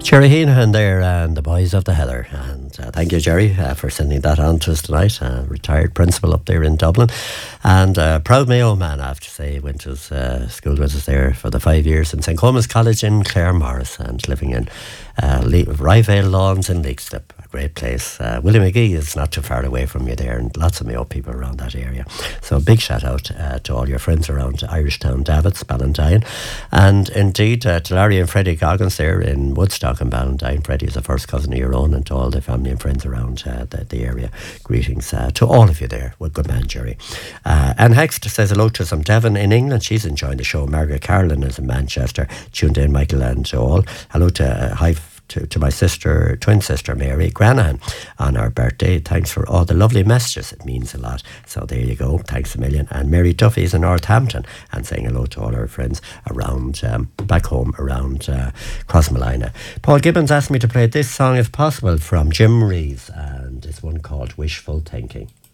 Jerry Heenan there and the boys of the Heather. And thank you, Jerry, for sending that on to us tonight. Retired principal up there in Dublin. And proud Mayo man, I have to say. Went to school with us there for the 5 years in St. Comas College in Claremorris and living in Ryvale Lawns in Leixlip. Great place. Willie McGee is not too far away from you there, and lots of Mayo people around that area. So a big shout out to all your friends around Irishtown, Davids, Ballantyne, and indeed to Larry and Freddie Goggins there in Woodstock and Ballantyne. Freddie is a first cousin of your own, and to all the family and friends around the area. Greetings to all of you there. Well, good man, Jerry. Anne Hext says hello to some Devon in England. She's enjoying the show. Margaret Carolyn is in Manchester. Tuned in, Michael and all. Hello to my sister, twin sister Mary Granahan on her birthday. Thanks for all the lovely messages. It means a lot. So there you go. Thanks a million. And Mary Duffy is in Northampton and saying hello to all our friends around back home around Crossmolina. Paul Gibbons asked me to play this song if possible from Jim Reeves, and it's one called Wishful Thinking.